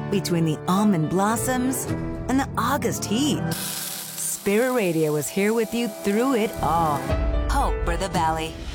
between the almond blossoms and the August heat. Spirit Radio is here with you through it all. Hope for the Valley.